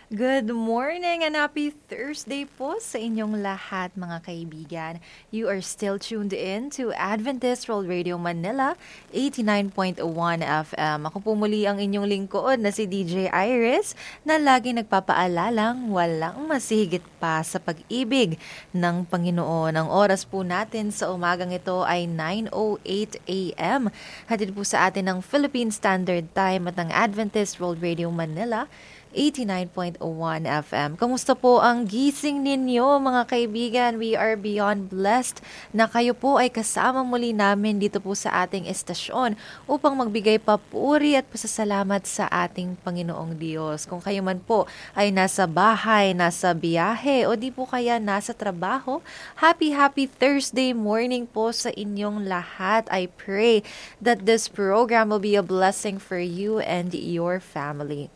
Good morning and happy Thursday po sa inyong lahat mga kaibigan. You are still tuned in to Adventist World Radio Manila, 89.1 FM. Ako po muli ang inyong lingkod na si DJ Iris na lagi nagpapaalalang walang masihigit pa sa pag-ibig ng Panginoon. Ang oras po natin sa umagang ito ay 9:08 a.m. Hatid po sa atin ng Philippine Standard Time at ng Adventist World Radio Manila, 89.1 FM. Kamusta po ang gising ninyo mga kaibigan? We are beyond blessed na kayo po ay kasama muli namin dito po sa ating estasyon upang magbigay papuri at pasasalamat sa ating Panginoong Diyos. Kung kayo man po ay nasa bahay, nasa biyahe o di po kaya nasa trabaho, happy Thursday morning po sa inyong lahat. I pray that this program will be a blessing for you and your family.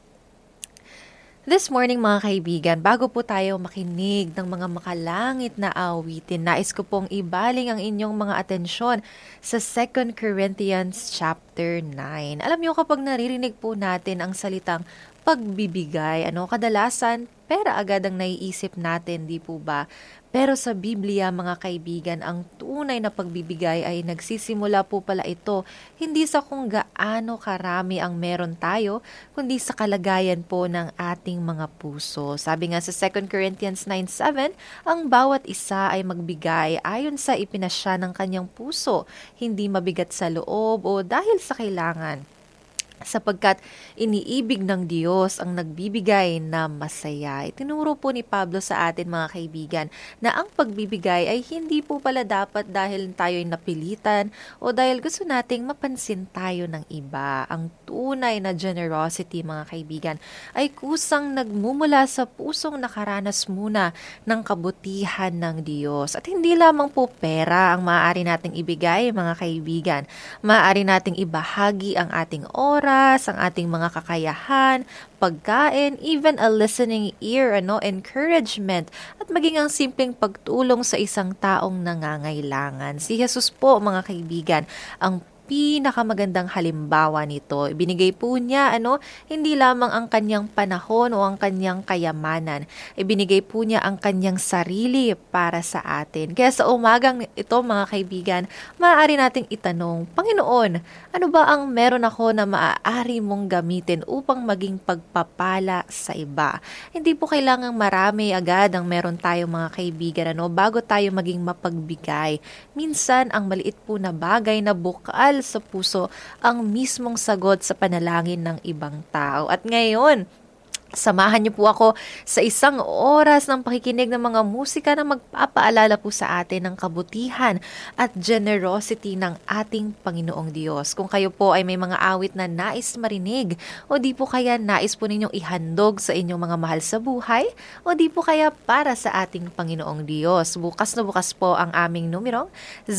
This morning mga kaibigan, bago po tayo makinig ng mga makalangit na awitin, nais ko pong ibaling ang inyong mga atensyon sa 2 Corinthians chapter 9. Alam niyo kapag naririnig po natin ang salitang pagbibigay, kadalasan pera agad ang naiisip natin, di po ba? Pero sa Biblia, mga kaibigan, ang tunay na pagbibigay ay nagsisimula po pala ito hindi sa kung gaano karami ang meron tayo, kundi sa kalagayan po ng ating mga puso. Sabi nga sa 2 Corinthians 9:7, ang bawat isa ay magbigay ayon sa ipinasya ng kanyang puso, hindi mabigat sa loob o dahil sa kailangan. Sapagkat iniibig ng Diyos ang nagbibigay na masaya. Itinuro po ni Pablo sa atin mga kaibigan na ang pagbibigay ay hindi po pala dapat dahil tayo ay napilitan o dahil gusto nating mapansin tayo ng iba. Ang tunay na generosity mga kaibigan ay kusang nagmumula sa pusong nakaranas muna ng kabutihan ng Diyos. At hindi lamang po pera ang maaari nating ibigay mga kaibigan. Maaari nating ibahagi ang ating oras, ang ating mga kakayahan, pagkain, even a listening ear, encouragement, at maging ang simpleng pagtulong sa isang taong nangangailangan. Si Jesus po, mga kaibigan, ang pinakamagandang halimbawa nito. Ibinigay po niya, hindi lamang ang kanyang panahon o ang kanyang kayamanan. Ibinigay po niya ang kanyang sarili para sa atin. Kaya sa umagang ito, mga kaibigan, maaari nating itanong, Panginoon, ano ba ang meron ako na maaari mong gamitin upang maging pagpapala sa iba? Hindi po kailangang marami agad ang meron tayo mga kaibigan, bago tayo maging mapagbigay. Minsan, ang maliit po na bagay na bukal sa puso ang mismong sagot sa panalangin ng ibang tao. At ngayon, samahan niyo po ako sa isang oras ng pakikinig ng mga musika na magpapaalala po sa atin ng kabutihan at generosity ng ating Panginoong Diyos. Kung kayo po ay may mga awit na nais marinig o di po kaya nais po ninyong ihandog sa inyong mga mahal sa buhay o di po kaya para sa ating Panginoong Diyos. Bukas na bukas po ang aming numerong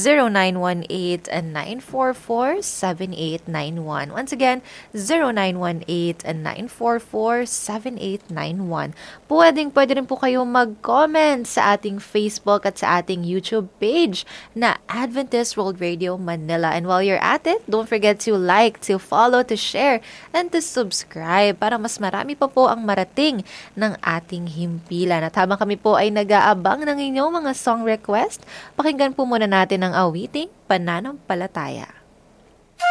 0918-944-7891. Once again, 0918-944-7891. Pwede rin po kayo mag-comment sa ating Facebook at sa ating YouTube page na Adventist World Radio Manila. And while you're at it, don't forget to like, to follow, to share, and to subscribe para mas marami pa po ang marating ng ating himpilan. At habang kami po ay nag-aabang ng inyong mga song request, pakinggan po muna natin ang awiting Pananampalataya.